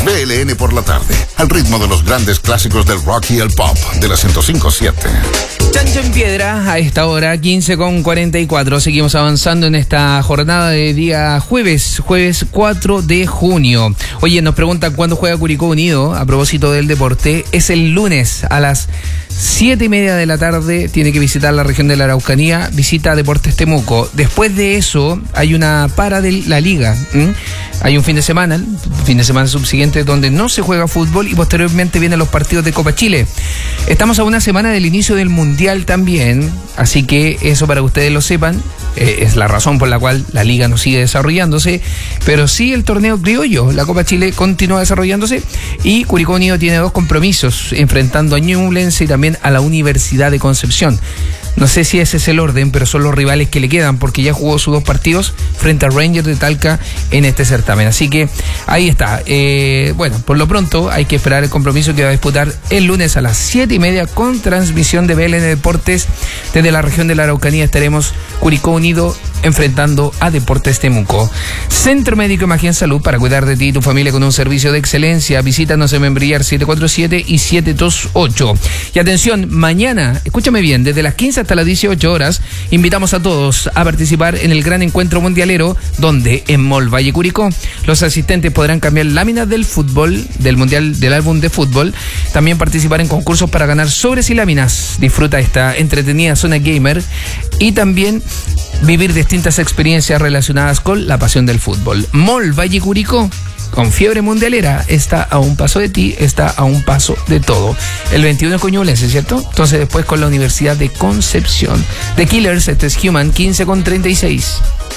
BLN por la tarde, al ritmo de los grandes clásicos del rock y el pop de la 105.7. Chancho en piedra a esta hora, 15:44. Seguimos avanzando en esta jornada de día jueves 4 de junio. Oye, nos preguntan cuándo juega Curicó Unido. A propósito del deporte, es el lunes a las 7:30 de la tarde. Tiene que visitar la región de la Araucanía. Visita Deportes Temuco. Después de eso, hay una para de la liga. Hay un fin de semana subsiguiente, donde no se juega fútbol y posteriormente vienen los partidos de Copa Chile. Estamos a una semana del inicio del Mundial también, así que eso para que ustedes lo sepan, es la razón por la cual la liga no sigue desarrollándose, pero sí el torneo criollo, la Copa Chile continúa desarrollándose y Curicó Unido tiene 2 compromisos, enfrentando a Ñublense y también a la Universidad de Concepción. No sé si ese es el orden, pero son los rivales que le quedan, porque ya jugó sus 2 partidos frente a Rangers de Talca en este certamen. Así que ahí está. Bueno, por lo pronto hay que esperar el compromiso que va a disputar el lunes a las 7:30 con transmisión de BLN Deportes. Desde la región de la Araucanía estaremos Curicó Unido enfrentando a Deportes Temuco. Centro Médico Imagen Salud, para cuidar de ti y tu familia con un servicio de excelencia. Visítanos en Membrillar 747 y 728. Y atención, mañana, escúchame bien, desde las 15 hasta las 18 horas, invitamos a todos a participar en el gran encuentro mundialero, donde en Mall Valle Curicó los asistentes podrán cambiar láminas del fútbol, del mundial, del álbum de fútbol, también participar en concursos para ganar sobres y láminas. Disfruta esta entretenida zona gamer y también vivir distintas experiencias relacionadas con la pasión del fútbol. Mall Valle Curicó, con fiebre mundialera, está a un paso de ti, está a un paso de todo. El 21 con Ñublense, ¿cierto? Entonces después con la Universidad de Concepción. The Killers, este es Human, 15:36.